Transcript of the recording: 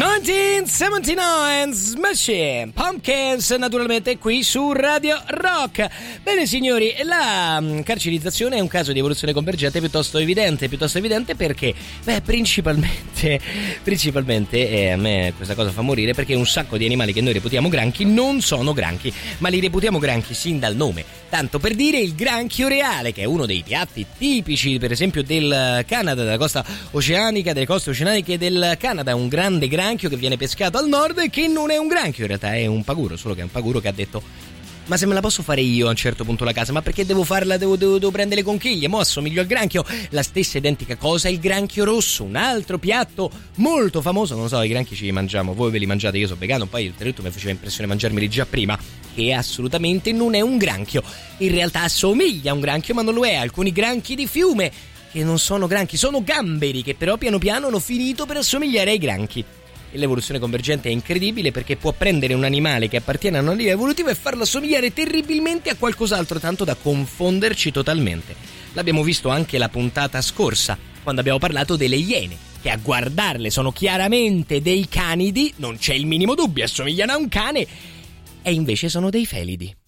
1979 Smashing Pumpkins, naturalmente qui su Radio Rock. Bene signori, la carcerizzazione è un caso di evoluzione convergente piuttosto evidente perché principalmente a me questa cosa fa morire, perché un sacco di animali che noi reputiamo granchi non sono granchi, ma li reputiamo granchi sin dal nome. Tanto per dire il granchio reale, che è uno dei piatti tipici per esempio del Canada, delle coste oceaniche del Canada, un grande granchio che viene pescato al nord e che non è un granchio, in realtà è un paguro, solo che è un paguro che ha detto: ma se me la posso fare io a un certo punto la casa, ma perché devo farla, devo prendere le conchiglie, mo assomiglio al granchio. La stessa identica cosa il granchio rosso, un altro piatto molto famoso, non so, i granchi ci li mangiamo, voi ve li mangiate, io sono vegano, poi oltretutto mi faceva impressione mangiarmeli già prima, che assolutamente non è un granchio, in realtà assomiglia a un granchio ma non lo è. Alcuni granchi di fiume che non sono granchi, sono gamberi che però piano piano hanno finito per assomigliare ai granchi. E l'evoluzione convergente è incredibile perché può prendere un animale che appartiene a una linea evolutiva e farlo assomigliare terribilmente a qualcos'altro, tanto da confonderci totalmente. L'abbiamo visto anche la puntata scorsa, quando abbiamo parlato delle iene, che a guardarle sono chiaramente dei canidi, non c'è il minimo dubbio, assomigliano a un cane, e invece sono dei felidi.